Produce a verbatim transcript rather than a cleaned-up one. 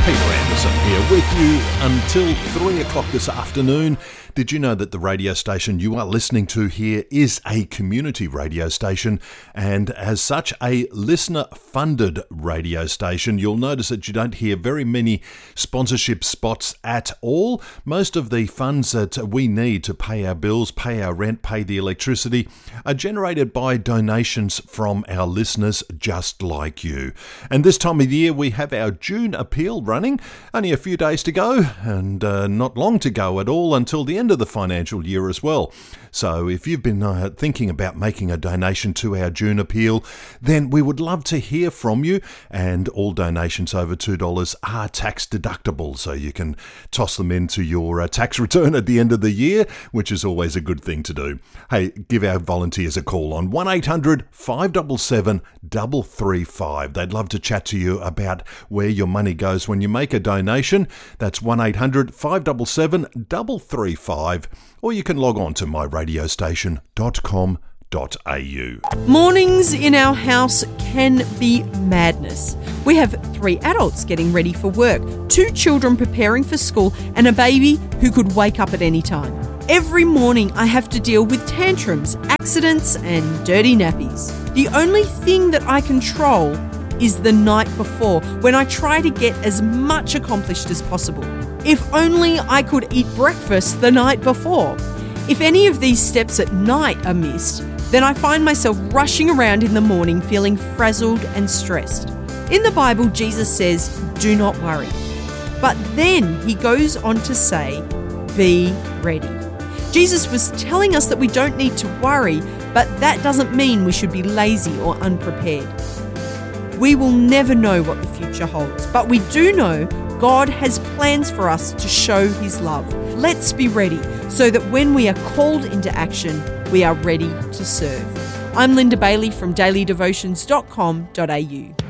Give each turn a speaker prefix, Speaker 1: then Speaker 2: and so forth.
Speaker 1: Peter Anderson here with you until three o'clock this afternoon. Did you know that the radio station you are listening to here is a community radio station, and as such a listener-funded radio station? You'll notice that you don't hear very many sponsorship spots at all. Most of the funds that we need to pay our bills, pay our rent, pay the electricity are generated by donations from our listeners just like you. And this time of the year we have our June appeal running. Only a few days to go, and uh, not long to go at all until the end of the financial year as well. So if you've been uh, thinking about making a donation to our June appeal, then we would love to hear from you, and all donations over two dollars are tax deductible, so you can toss them into your uh, tax return at the end of the year, which is always a good thing to do. Hey, give our volunteers a call on one eight hundred five seven seven three three five. They'd love to chat to you about where your money goes when you make a donation. That's one eight hundred five seven seven three three five, or you can log on to my radio station dot com dot a u.
Speaker 2: Mornings in our house can be madness. We have three adults getting ready for work, two children preparing for school, and a baby who could wake up at any time. Every morning I have to deal with tantrums, accidents, and dirty nappies. The only thing that I control is the night before, when I try to get as much accomplished as possible. If only I could eat breakfast the night before. If any of these steps at night are missed, then I find myself rushing around in the morning feeling frazzled and stressed. In the Bible, Jesus says, "Do not worry." But then he goes on to say, "Be ready." Jesus was telling us that we don't need to worry, but that doesn't mean we should be lazy or unprepared. We will never know what the future holds, but we do know God has plans for us to show his love. Let's be ready so that when we are called into action, we are ready to serve. I'm Linda Bailey from daily devotions dot com dot a u.